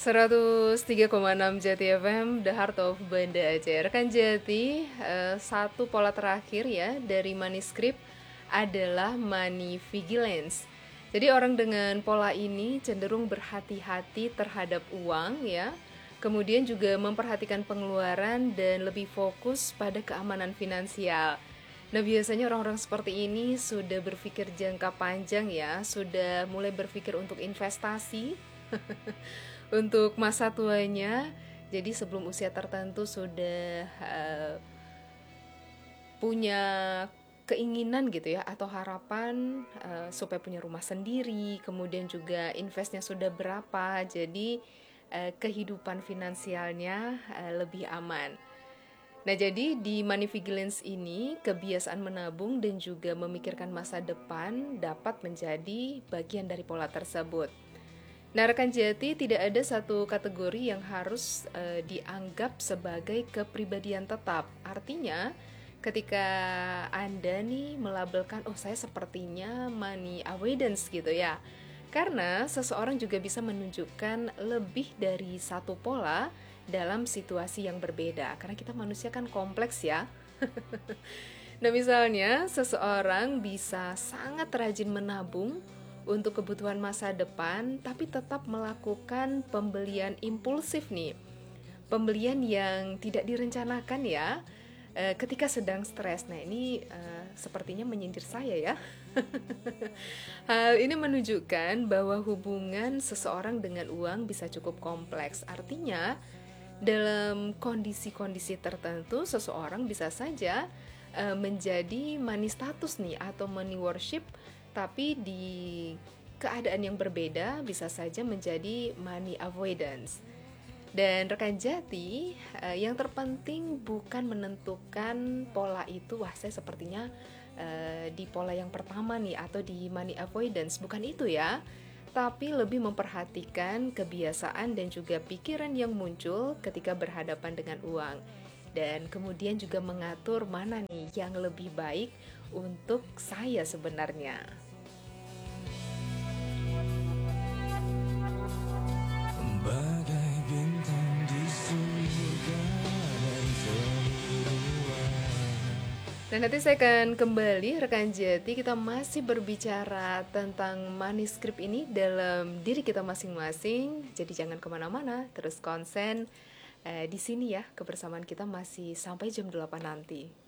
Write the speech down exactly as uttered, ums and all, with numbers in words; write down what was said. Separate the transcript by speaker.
Speaker 1: seratus tiga koma enam Jati F M, The Heart of Banda Aceh. Rekan Jati, eh, satu pola terakhir ya dari manuskrip adalah money vigilance. Jadi orang dengan pola ini cenderung berhati-hati terhadap uang ya. Kemudian juga memperhatikan pengeluaran dan lebih fokus pada keamanan finansial. Nah, biasanya orang-orang seperti ini sudah berpikir jangka panjang ya, sudah mulai berpikir untuk investasi untuk masa tuanya. Jadi sebelum usia tertentu sudah uh, punya keinginan gitu ya atau harapan uh, supaya punya rumah sendiri, kemudian juga investnya sudah berapa, jadi uh, kehidupan finansialnya uh, lebih aman. Nah, jadi di money vigilance ini, kebiasaan menabung dan juga memikirkan masa depan dapat menjadi bagian dari pola tersebut. Nah, rekan Jati, tidak ada satu kategori yang harus uh, dianggap sebagai kepribadian tetap. Artinya, ketika Anda nih melabelkan, oh saya sepertinya money avoidance gitu ya. Karena seseorang juga bisa menunjukkan lebih dari satu pola dalam situasi yang berbeda. Karena kita manusia kan kompleks ya. Nah, misalnya seseorang bisa sangat rajin menabung untuk kebutuhan masa depan, tapi tetap melakukan pembelian impulsif nih. Pembelian yang tidak direncanakan ya, e, ketika sedang stres. Nah, ini e, sepertinya menyindir saya ya. Hal ini menunjukkan bahwa hubungan seseorang dengan uang bisa cukup kompleks. Artinya, dalam kondisi-kondisi tertentu, seseorang bisa saja e, menjadi money status nih atau money worship, tapi di keadaan yang berbeda bisa saja menjadi money avoidance. Dan rekan Jati, eh, yang terpenting bukan menentukan pola itu, wah saya sepertinya eh, di pola yang pertama nih atau di money avoidance, bukan itu ya. Tapi lebih memperhatikan kebiasaan dan juga pikiran yang muncul ketika berhadapan dengan uang. Dan kemudian juga mengatur mana nih yang lebih baik untuk saya sebenarnya.
Speaker 2: Bagai bintang di surga dan seluruh.
Speaker 1: Dan nanti saya akan kembali rekan Jati, kita masih berbicara tentang manuskrip ini dalam diri kita masing-masing. Jadi jangan kemana-mana, terus konsen eh, di sini ya, kebersamaan kita masih sampai jam delapan nanti.